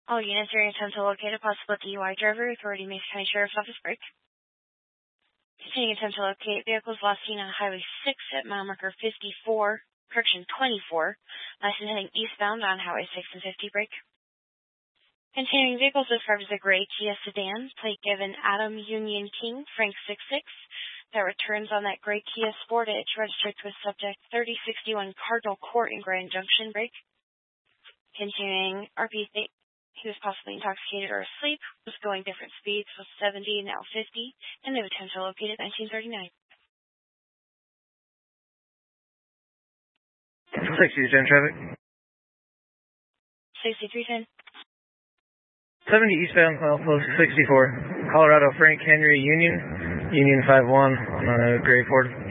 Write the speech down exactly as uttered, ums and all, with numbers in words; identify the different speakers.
Speaker 1: All units are in attempt to locate a possible D U I driver. Authority Mesa County Sheriff's Office break. Continuing attempt to locate vehicles last seen on Highway six at mile marker fifty-four, correction twenty-four, last seen heading eastbound on Highway six and fifty break. Continuing vehicles described as a gray Kia sedan, plate given Adam Union King, Frank six six, that returns on that gray Kia Sportage registered with subject thirty sixty-one Cardinal Court in Grand Junction break. Continuing R P state. He was possibly intoxicated or asleep, was going different speeds, was seventy, now fifty, and they have attempt to locate at nineteen thirty-nine.
Speaker 2: sixty, ten traffic.
Speaker 1: sixty-three ten.
Speaker 2: seventy eastbound, milepost sixty-four. Colorado Frank Henry Union, Union five one on a gray Ford.